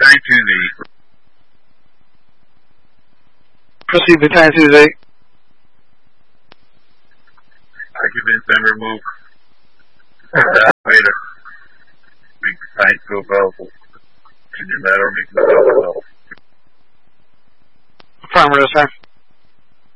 Battalion 2Z. Proceed, Battalion 2Z. I convinced them to remove that way to make the tank go available. Can you matter make the available? Affirmative, sir.